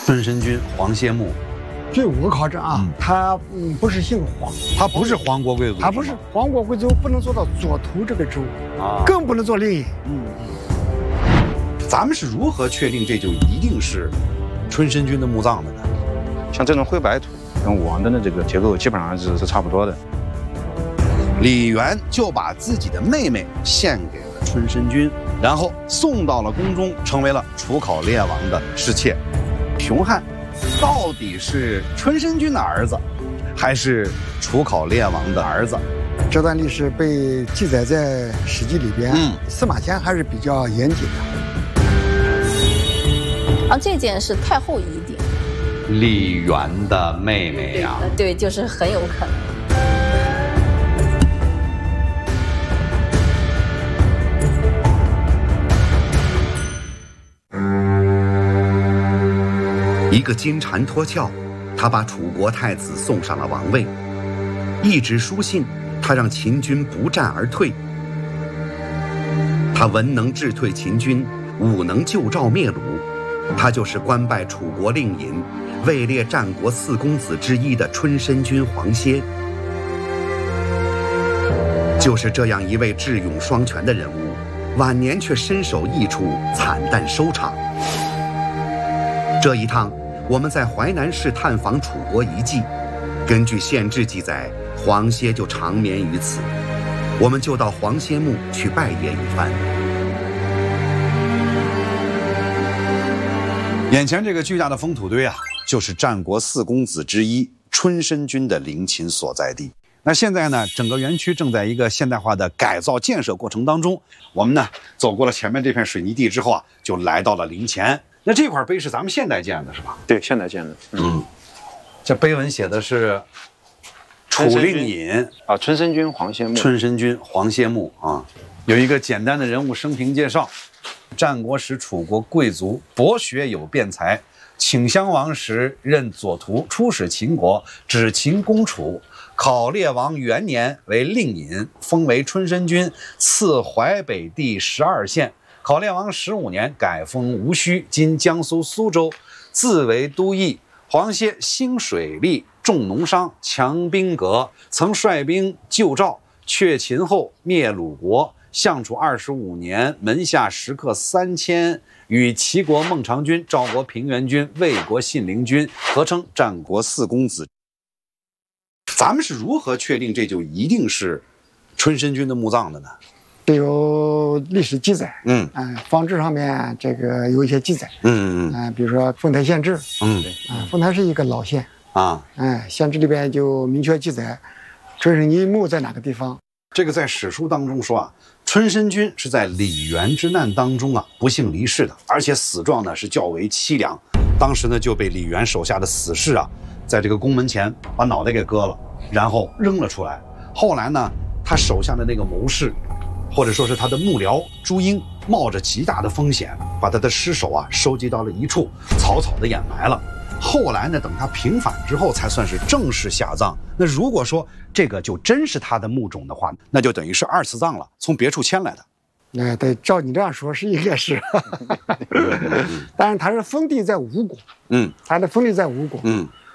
春申君黄歇木。 据我考证啊，他不是姓黄， 他不是黄国贵族， 他不是黄国贵族，不能做到左徒这个职务啊，更不能做令尹。 咱们是如何确定这就一定是春申君的墓葬的呢？ 像这种灰白土跟王登的这个结构基本上是差不多的。 李渊就把自己的妹妹献给了春申君，然后送到了宫中，成为了楚考烈王的侍妾。熊汉到底是春申君的儿子，还是楚考烈王的儿子？ 这段历史被记载在《史记》里边，司马迁还是比较严谨的。 这件是太后遗鼎， 李渊的妹妹呀。 对，就是很有可能。 一个金蝉脱壳，他把楚国太子送上了王位；一纸书信，他让秦军不战而退。他文能制退秦军，武能救赵灭鲁。他就是官拜楚国令尹，位列战国4公子之一的春申君黄歇。就是这样一位智勇双全的人物，晚年却身首异处，惨淡收场。这一趟，我们在淮南市探访楚国遗迹，根据县志记载，黄歇就长眠于此。我们就到黄歇墓去拜谒一番。 眼前这个巨大的封土堆啊，就是战国4公子之一春申君的陵寝所在地。那现在呢，整个园区正在一个现代化的改造建设过程当中。我们呢走过了前面这片水泥地之后啊，就来到了陵前。那这块碑是咱们现代建的，是吧？ 对，现代建的。 这碑文写的是楚令尹啊，春申君黄歇墓。 春申君黄歇墓啊，有一个简单的人物生平介绍。战国时楚国贵族，博学有辩才，顷襄王时任左徒，出使秦国，指秦攻楚。考烈王元年为令尹，封为春申君，赐淮北地12县。考烈王15年改封吴须，今江苏苏州，自为都邑。黄歇兴水利，重农商，强兵革，曾率兵救赵，却秦后灭鲁国。相楚25年，门下食客3000，与齐国孟尝君、赵国平原君、魏国信陵君合称战国4公子。咱们是如何确定这就一定是春申君的墓葬的呢？ 这有历史记载，方志上面这个有一些记载，比如说丰台县志，丰台是一个老县啊，县志里边就明确记载春申君墓在哪个地方。 这个在史书当中说啊，春申君是在李元之难当中啊不幸离世的，而且死状呢是较为凄凉。当时呢就被李元手下的死士啊，在这个宫门前把脑袋给割了，然后扔了出来。后来呢，他手下的那个谋士，或者说是他的幕僚朱英，冒着极大的风险，把他的尸首啊收集到了一处，草草的掩埋了。后来呢，等他平反之后，才算是正式下葬。那如果说这个就真是他的墓种的话，那就等于是2次葬了，从别处迁来的。 对，照你这样说，是应该是。但是他是封地在吴国，他的封地在吴国，